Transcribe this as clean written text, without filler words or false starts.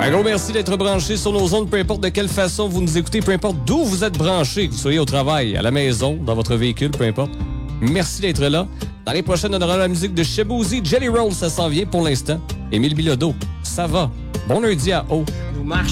Un gros merci d'être branché sur nos ondes, peu importe de quelle façon vous nous écoutez, peu importe d'où vous êtes branché, que vous soyez au travail, à la maison, dans votre véhicule, peu importe. Merci d'être là. Dans les prochaines, on aura la musique de Shaboozey. Jelly Roll, ça s'en vient pour l'instant. Émile Bilodeau, ça va. Bon lundi à O.